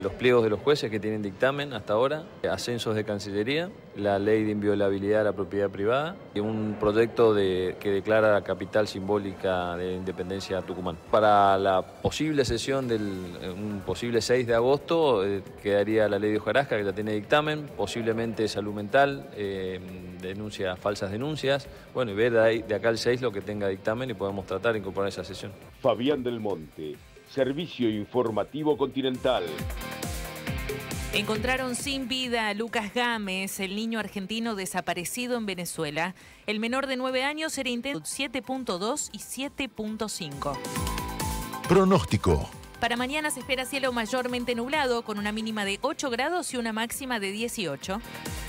Los pliegos de los jueces que tienen dictamen hasta ahora, ascensos de Cancillería, la ley de inviolabilidad de la propiedad privada y un proyecto que declara la capital simbólica de la independencia de Tucumán. Para la posible sesión un posible 6 de agosto quedaría la ley de hojarasca que ya tiene dictamen, posiblemente salud mental, falsas denuncias, bueno, y ver de acá al 6 lo que tenga dictamen y podemos tratar de incorporar esa sesión. Fabián del Monte, Servicio Informativo Continental. Encontraron sin vida a Lucas Gámez, el niño argentino desaparecido en Venezuela. El menor de 9 años era intento 7.2 y 7.5. Pronóstico. Para mañana se espera cielo mayormente nublado con una mínima de 8 grados y una máxima de 18.